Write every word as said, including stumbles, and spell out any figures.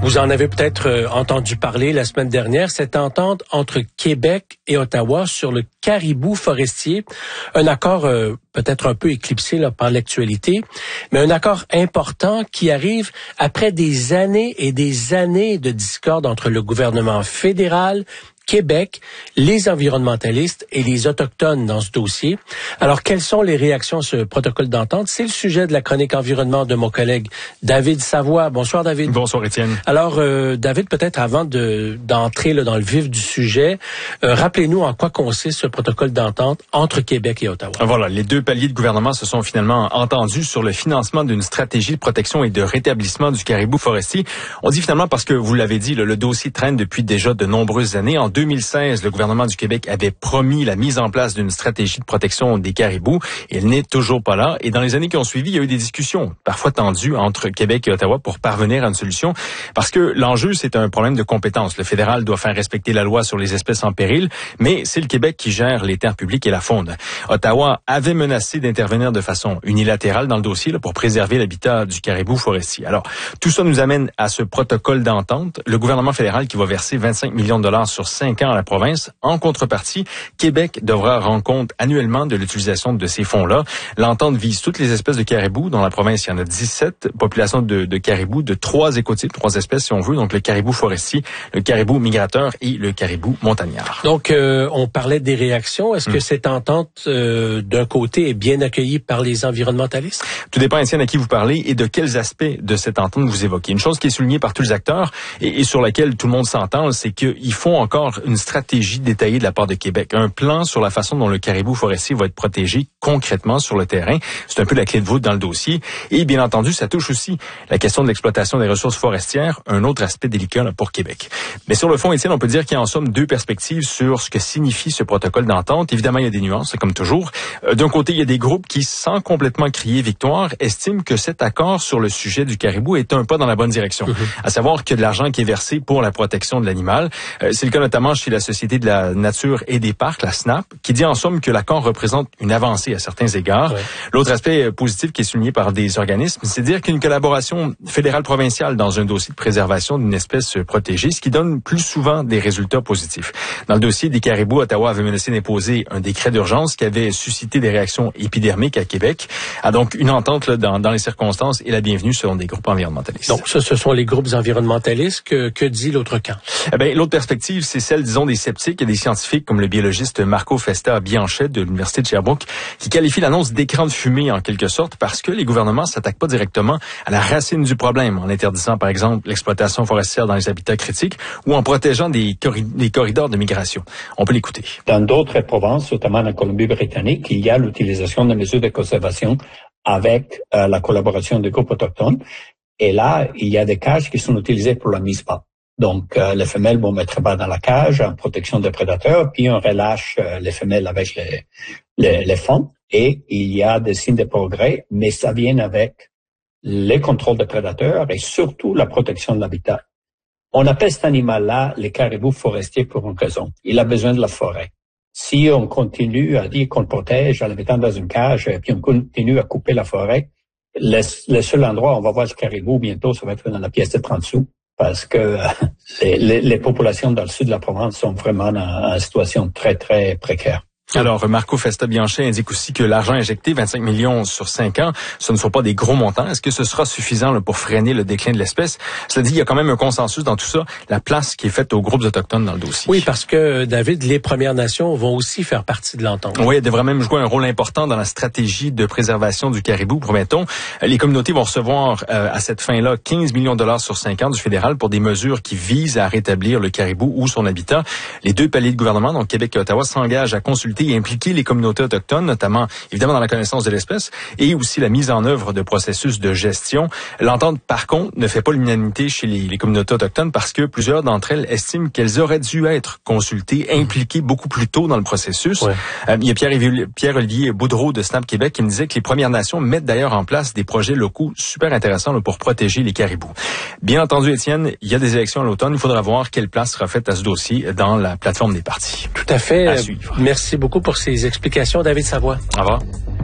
Vous en avez peut-être euh, entendu parler la semaine dernière, cette entente entre Québec et Ottawa sur le caribou forestier, un accord euh, peut-être un peu éclipsé là, par l'actualité, mais un accord important qui arrive après des années et des années de discorde entre le gouvernement fédéral, Québec, les environnementalistes et les Autochtones dans ce dossier. Alors, quelles sont les réactions à ce protocole d'entente? C'est le sujet de la chronique environnement de mon collègue David Savoie. Bonsoir, David. Bonsoir, Étienne. Alors, euh, David, peut-être avant de d'entrer là, dans le vif du sujet, euh, rappelez-nous en quoi consiste ce protocole d'entente entre Québec et Ottawa. Voilà, les deux paliers de gouvernement se sont finalement entendus sur le financement d'une stratégie de protection et de rétablissement du caribou forestier. On dit finalement parce que, vous l'avez dit, le, le dossier traîne depuis déjà de nombreuses années. En deux mille seize, le gouvernement du Québec avait promis la mise en place d'une stratégie de protection des caribous. Et elle n'est toujours pas là. Et dans les années qui ont suivi, il y a eu des discussions, parfois tendues, entre Québec et Ottawa pour parvenir à une solution. Parce que l'enjeu, c'est un problème de compétence. Le fédéral doit faire respecter la loi sur les espèces en péril, mais c'est le Québec qui gère les terres publiques et la faune. Ottawa avait menacé d'intervenir de façon unilatérale dans le dossier là, pour préserver l'habitat du caribou forestier. Alors, tout ça nous amène à ce protocole d'entente. Le gouvernement fédéral qui va verser vingt-cinq millions de dollars sur cinq ans à la province. En contrepartie, Québec devra rendre compte annuellement de l'utilisation de ces fonds-là. L'entente vise toutes les espèces de caribous. Dans la province, il y en a dix-sept. Population de, de caribous de trois écotypes, trois espèces si on veut. Donc le caribou forestier, le caribou migrateur et le caribou montagnard. Donc, euh, on parlait des réactions. Est-ce que hum. cette entente, euh, d'un côté, est bien accueillie par les environnementalistes? Tout dépend, Étienne, à qui vous parlez et de quels aspects de cette entente vous évoquez. Une chose qui est soulignée par tous les acteurs et, et sur laquelle tout le monde s'entend, c'est qu'il faut encore une stratégie détaillée de la part de Québec. Un plan sur la façon dont le caribou forestier va être protégé concrètement sur le terrain. C'est un peu la clé de voûte dans le dossier. Et bien entendu, ça touche aussi la question de l'exploitation des ressources forestières, un autre aspect délicat là, pour Québec. Mais sur le fond, Étienne, on peut dire qu'il y a en somme deux perspectives sur ce que signifie ce protocole d'entente. Évidemment, il y a des nuances, comme toujours. Euh, d'un côté, il y a des groupes qui, sans complètement crier victoire, estiment que cet accord sur le sujet du caribou est un pas dans la bonne direction. Mmh. À savoir qu'il y a de l'argent qui est versé pour la protection de l'animal. Euh, c'est le cas notamment chez la Société de la nature et des parcs, la S N A P, qui dit en somme que l'accord représente une avancée à certains égards. Ouais. L'autre aspect positif qui est souligné par des organismes, c'est dire qu'une collaboration fédérale-provinciale dans un dossier de préservation d'une espèce protégée, ce qui donne plus souvent des résultats positifs. Dans le dossier des caribous, Ottawa avait menacé d'imposer un décret d'urgence qui avait suscité des réactions épidermiques à Québec. Ah, donc, une entente là, dans, dans les circonstances est la bienvenue selon des groupes environnementalistes. Donc, ça, ce sont les groupes environnementalistes. Que, que dit l'autre camp? Eh bien, l'autre perspective, c'est celle, disons, des sceptiques et des scientifiques comme le biologiste Marco Festa Bianchet de l'Université de Sherbrooke, qui qualifie l'annonce d'écran de fumée en quelque sorte parce que les gouvernements s'attaquent pas directement à la racine du problème en interdisant, par exemple, l'exploitation forestière dans les habitats critiques ou en protégeant des, corri- des corridors de migration. On peut l'écouter. Dans d'autres provinces, notamment en Colombie-Britannique, il y a l'utilisation de mesures de conservation avec euh, la collaboration des groupes autochtones. Et là, il y a des cages qui sont utilisées pour la mise bas. Donc, euh, les femelles vont mettre bas dans la cage en protection des prédateurs, puis on relâche euh, les femelles avec les, les, les femmes. Et il y a des signes de progrès, mais ça vient avec les contrôles des prédateurs et surtout la protection de l'habitat. On appelle cet animal-là le caribou forestier pour une raison. Il a besoin de la forêt. Si on continue à dire qu'on le protège en le mettant dans une cage et puis on continue à couper la forêt, le, le seul endroit où on va voir le caribou bientôt, ça va être dans la pièce de trente sous. Parce que euh, les, les, les populations dans le sud de la province sont vraiment en, en situation très, très précaire. Alors, Marco Festa Bianchet indique aussi que l'argent injecté, vingt-cinq millions sur cinq ans, ce ne sont pas des gros montants. Est-ce que ce sera suffisant là, pour freiner le déclin de l'espèce? Cela dit, il y a quand même un consensus dans tout ça, la place qui est faite aux groupes autochtones dans le dossier. Oui, parce que, David, les Premières Nations vont aussi faire partie de l'entente. Oui, elles devraient même jouer un rôle important dans la stratégie de préservation du caribou, promettons. Les communautés vont recevoir euh, à cette fin-là quinze millions de dollars sur cinq ans du fédéral pour des mesures qui visent à rétablir le caribou ou son habitat. Les deux paliers de gouvernement, donc Québec et Ottawa, s'engagent à consulter et impliquer les communautés autochtones, notamment évidemment dans la connaissance de l'espèce et aussi la mise en œuvre de processus de gestion. L'entente, par contre, ne fait pas l'unanimité chez les, les communautés autochtones parce que plusieurs d'entre elles estiment qu'elles auraient dû être consultées, impliquées beaucoup plus tôt dans le processus. Ouais. Euh, il y a Pierre-Olivier, Pierre-Olivier Boudreau de S N A P Québec qui me disait que les Premières Nations mettent d'ailleurs en place des projets locaux super intéressants là, pour protéger les caribous. Bien entendu, Étienne, il y a des élections à l'automne. Il faudra voir quelle place sera faite à ce dossier dans la plateforme des partis. Tout à fait. À suivre. Merci beaucoup pour ces explications, David Savoie. Au revoir.